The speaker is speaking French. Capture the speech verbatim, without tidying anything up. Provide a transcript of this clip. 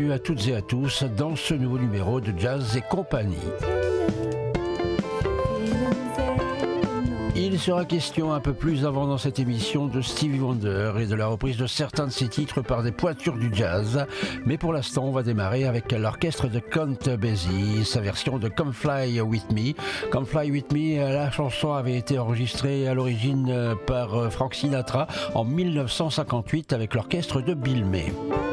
bienvenue à toutes et à tous dans ce nouveau numéro de Jazz et compagnie. Il sera question un peu plus avant dans cette émission de Stevie Wonder et de la reprise de certains de ses titres par des pointures du jazz. Mais pour l'instant, on va démarrer avec l'orchestre de Count Basie, sa version de Come Fly With Me. Come Fly With Me, la chanson avait été enregistrée à l'origine par Frank Sinatra en mille neuf cent cinquante-huit avec l'orchestre de Bill May.